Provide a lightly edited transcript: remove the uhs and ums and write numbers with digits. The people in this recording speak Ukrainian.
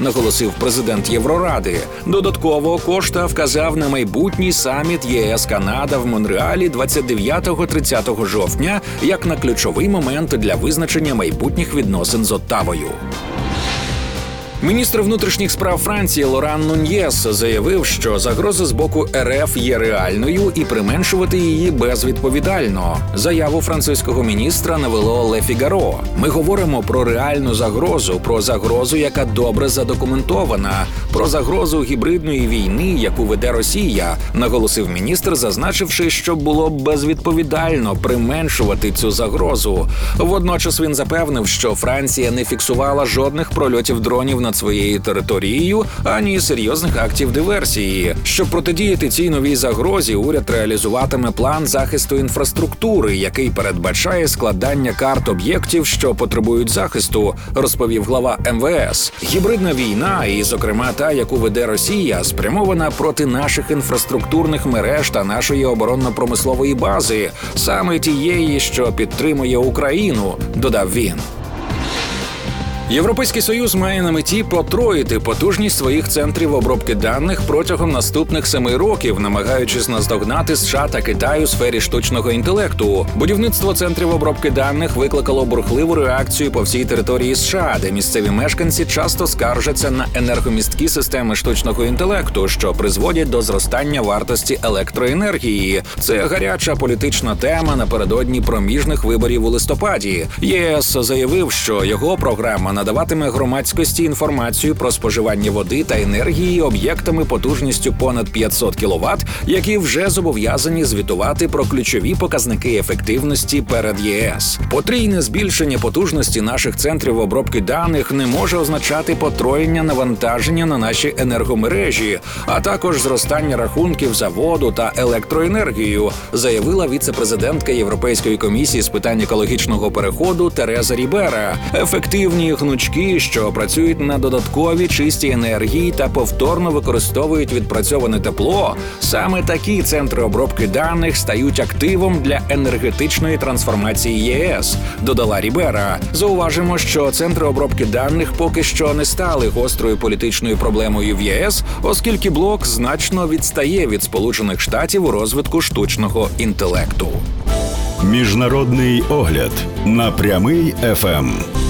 наголосив президент Євроради. Додатково Кошта вказав на майбутній саміт ЄС-Канада в Монреалі 29-30 жовтня як на ключовий момент для визначення майбутніх відносин з Оттавою. Міністр внутрішніх справ Франції Лоран Нуньєс заявив, що загроза з боку РФ є реальною і применшувати її безвідповідально. Заяву французького міністра навело Ле Фігаро. «Ми говоримо про реальну загрозу, про загрозу, яка добре задокументована, про загрозу гібридної війни, яку веде Росія», наголосив міністр, зазначивши, що було б безвідповідально применшувати цю загрозу. Водночас він запевнив, що Франція не фіксувала жодних прольотів дронів над своєю територією, ані серйозних актів диверсії. Щоб протидіяти цій новій загрозі, уряд реалізуватиме план захисту інфраструктури, який передбачає складання карт об'єктів, що потребують захисту, розповів глава МВС. Гібридна війна, і, зокрема, та, яку веде Росія, спрямована проти наших інфраструктурних мереж та нашої оборонно-промислової бази, саме тієї, що підтримує Україну, додав він. Європейський Союз має на меті потроїти потужність своїх центрів обробки даних протягом наступних 7 років, намагаючись наздогнати США та Китай у сфері штучного інтелекту. Будівництво центрів обробки даних викликало бурхливу реакцію по всій території США, де місцеві мешканці часто скаржаться на енергомісткі системи штучного інтелекту, що призводять до зростання вартості електроенергії. Це гаряча політична тема напередодні проміжних виборів у листопаді. ЄС заявив, що його програма надаватиме громадськості інформацію про споживання води та енергії об'єктами потужністю понад 500 кВт, які вже зобов'язані звітувати про ключові показники ефективності перед ЄС. Потрійне збільшення потужності наших центрів обробки даних не може означати потроєння навантаження на наші енергомережі, а також зростання рахунків за воду та електроенергію, заявила віце-президентка Європейської комісії з питань екологічного переходу Тереза Рібера. Ефективні гнучки, що працюють на додаткові чисті енергії та повторно використовують відпрацьоване тепло, саме такі центри обробки даних стають активом для енергетичної трансформації ЄС, додала Рібера. Зауважимо, що центри обробки даних поки що не стали гострою політичною проблемою в ЄС, оскільки блок значно відстає від Сполучених Штатів у розвитку штучного інтелекту. Міжнародний огляд на Прямий ФМ.